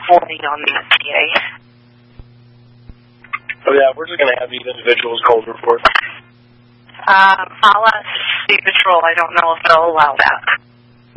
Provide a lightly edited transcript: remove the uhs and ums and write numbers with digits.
recording on that, PA. Oh, yeah, we're just going to have these individuals cold report. I'll ask Sea Patrol. I don't know if they'll allow that.